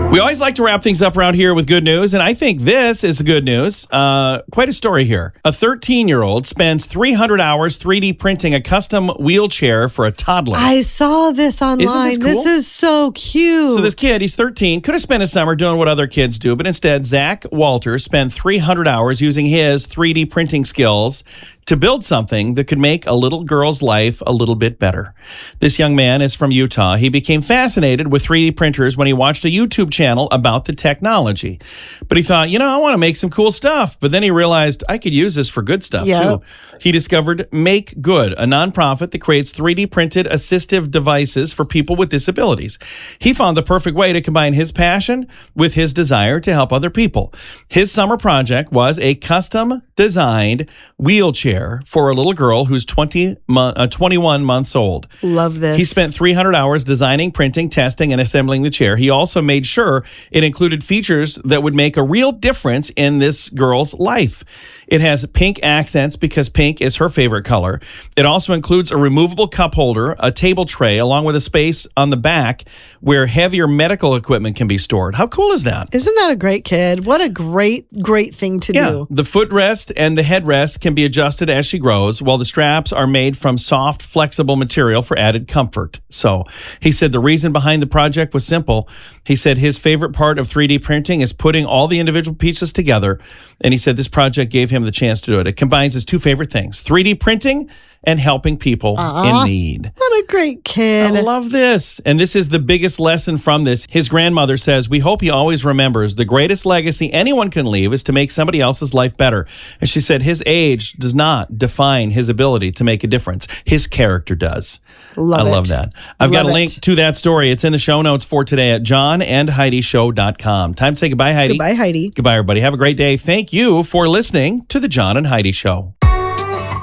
We always like to wrap things up around here with good news, and I think this is good news. Quite a story here. A 13-year-old spends 300 hours 3D printing a custom wheelchair for a toddler. I saw this online. Isn't this cool? This is so cute. So this kid, he's 13, could have spent his summer doing what other kids do, but instead, Zach Walters spent 300 hours using his 3D printing skills to build something that could make a little girl's life a little bit better. This young man is from Utah. He became fascinated with 3D printers when he watched a YouTube channel about the technology. But he thought, I want to make some cool stuff. But then he realized I could use this for good stuff too. He discovered Make Good, a nonprofit that creates 3D printed assistive devices for people with disabilities. He found the perfect way to combine his passion with his desire to help other people. His summer project was a custom designed wheelchair for a little girl who's 21 months old. Love this. He spent 300 hours designing, printing, testing, and assembling the chair. He also made sure it included features that would make a real difference in this girl's life. It has pink accents because pink is her favorite color. It also includes a removable cup holder, a table tray, along with a space on the back where heavier medical equipment can be stored. How cool is that? Isn't that a great kid? What a great thing to do. The footrest and the headrest can be adjusted as she grows, while the straps are made from soft, flexible material for added comfort. So he said the reason behind the project was simple. He said his favorite part of 3D printing is putting all the individual pieces together. And he said this project gave him the chance to do it. It combines his two favorite things, 3D printing and helping people in need. What a great kid. I love this. And this is the biggest lesson from this. His grandmother says, we hope he always remembers the greatest legacy anyone can leave is to make somebody else's life better. And she said his age does not define his ability to make a difference. His character does. I love that. I've got a link to that story. It's in the show notes for today at johnandheidishow.com. Time to say goodbye, Heidi. Goodbye, Heidi. Goodbye, everybody. Have a great day. Thank you for listening to The John and Heidi Show.